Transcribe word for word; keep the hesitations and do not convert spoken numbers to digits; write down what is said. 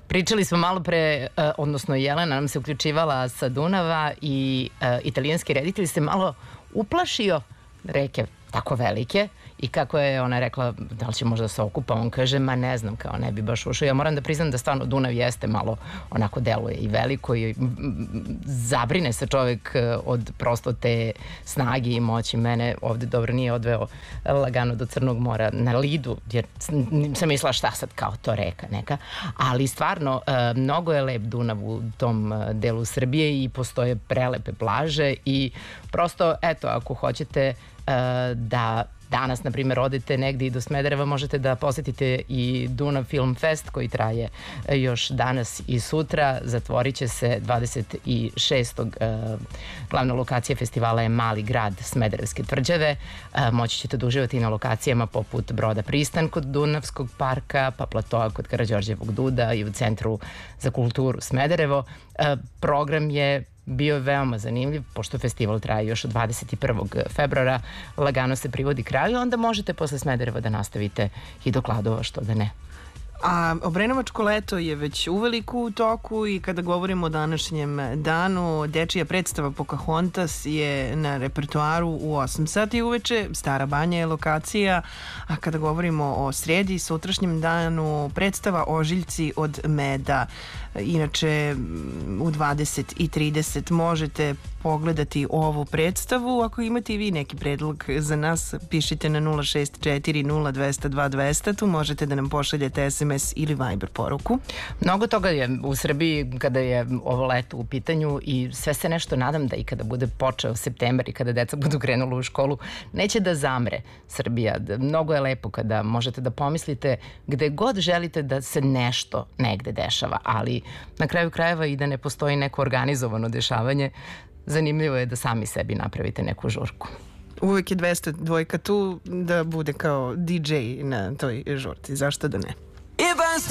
Pričali smo malo pre, odnosno Jelena nam se uključivala sa Dunava i italijanski reditelj se malo uplašio reke tako velike i kako je ona rekla da li će možda se okupa, on kaže ma ne znam, kao ne bi baš ušao. Ja moram da priznam da stvarno Dunav jeste malo onako deluje i veliko i zabrine se čovek od prosto te snage i moći. Mene ovde dobro nije odveo lagano do Crnog mora na Lidu, jer sam mislila šta sad kao to reka neka, ali stvarno mnogo je lep Dunav u tom delu Srbije i postoje prelepe plaže i prosto eto ako hoćete da danas, na primjer, odete negdje i do Smedereva, možete da posetite i Dunav Film Fest koji traje još danas i sutra. Zatvorit će se dvadeset šestog Glavna lokacija festivala je Mali grad Smederevske tvrđave. Moći ćete da uživati na lokacijama poput Broda Pristan kod Dunavskog parka, pa Platoa kod Karađorđevog Duda i u Centru za kulturu Smederevo. Program je bio veoma zanimljiv, pošto festival traje još od dvadeset prvog februara, lagano se privodi kraju, onda možete posle Smedereva da nastavite i do Kladova, što da ne. A Obrenovačko leto je već uveliko u toku i kada govorimo o današnjem danu, dečija predstava Pocahontas je na repertoaru u osam sati uveče, Stara Banja je lokacija, a kada govorimo o sredi, sutrašnjem danu, predstava Ožiljci od meda. Inače, u dvadeset i trideset možete pogledati ovu predstavu. Ako imate i vi neki predlog za nas, pišite na nula šest četiri nula dva nula dva dva nula nula, tu možete da nam pošaljete es em es ili Viber poruku. Mnogo toga je u Srbiji kada je ovo leto u pitanju i sve se nešto nadam da i kada bude počeo septembar i kada deca budu krenula u školu, neće da zamre Srbija. Mnogo je lepo kada možete da pomislite gde god želite da se nešto negde dešava, ali na kraju krajeva i da ne postoji neko organizovano dešavanje, zanimljivo je da sami sebi napravite neku žurku. Uvijek je dvesta dvojka tu da bude kao di džej na toj žurci, zašto da ne?